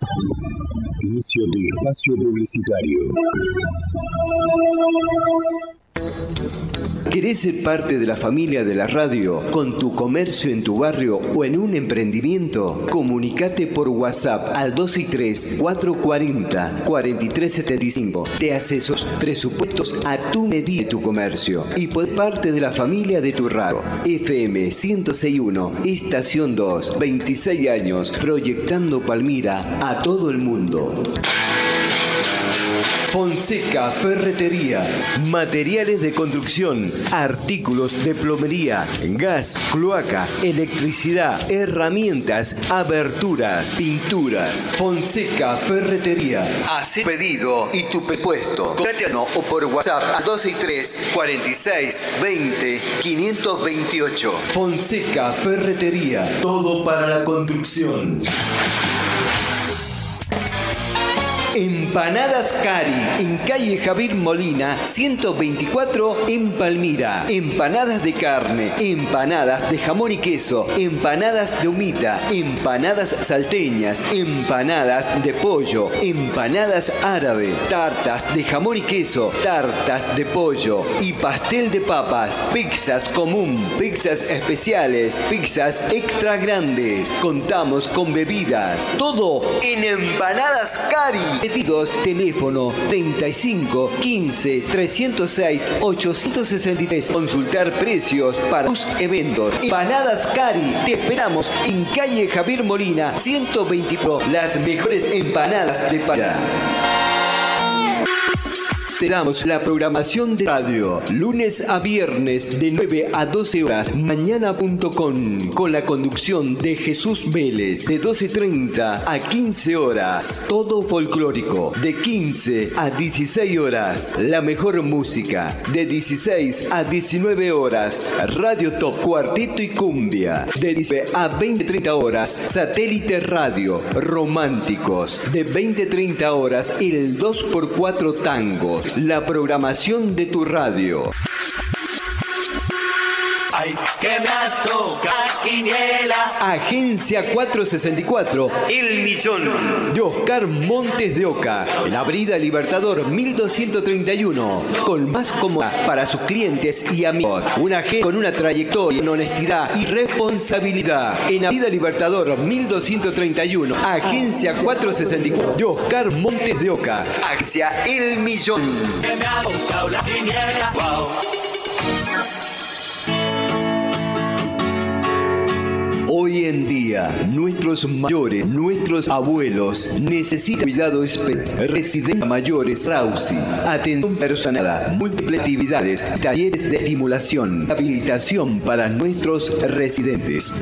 Inicio de espacio publicitario. ¿Querés ser parte de la familia de la radio con tu comercio en tu barrio o en un emprendimiento? Comunicate por WhatsApp al 263-440-4375. Te asesoramos presupuestos a tu medida de tu comercio y podés parte de la familia de tu radio. FM 106.1, Estación 2, 26 años, proyectando Palmira a todo el mundo. Fonseca Ferretería, materiales de construcción, artículos de plomería, gas, cloaca, electricidad, herramientas, aberturas, pinturas. Fonseca Ferretería. Haz pedido y tu prepuesto. Contactanos o por WhatsApp a 263 46 20 528. Fonseca Ferretería. Todo para la construcción. Empanadas Cari, en calle Javier Molina, 124 en Palmira. Empanadas de carne, empanadas de jamón y queso, empanadas de humita, empanadas salteñas, empanadas de pollo, empanadas árabe, tartas de jamón y queso, tartas de pollo y pastel de papas, pizzas común, pizzas especiales, pizzas extra grandes. Contamos con bebidas. Todo en Empanadas Cari. Pedidos, teléfono 35 15 306 863. Consultar precios para tus eventos. Empanadas Cari. Te esperamos en calle Javier Molina, 124. Las mejores empanadas de Palmira. Te damos la programación de radio, lunes a viernes de 9 a 12 horas, mañana.com, con la conducción de Jesús Vélez, de 12:30 a 15 horas, todo folclórico, de 15 a 16 horas, la mejor música, de 16 a 19 horas, Radio Top, Cuarteto y Cumbia, de 19 a 20-30 horas, Satélite Radio, Románticos, de 20-30 horas, el 2x4 Tangos. La programación de tu radio. Ay, que me toca quiniela. Agencia 464, El Millón, de Oscar Montes de Oca, en Avenida Libertador 1231, con más cómoda para sus clientes y amigos. Una agencia con una trayectoria en honestidad y responsabilidad. En Avenida Libertador 1231, Agencia 464, de Oscar Montes de Oca, Agencia El Millón. Que me ha tocado la quiniela. Wow. Hoy en día, nuestros mayores, nuestros abuelos necesitan cuidado especial. Residencia Mayores Rausi, atención personalizada, múltiples actividades, talleres de estimulación, habilitación para nuestros residentes.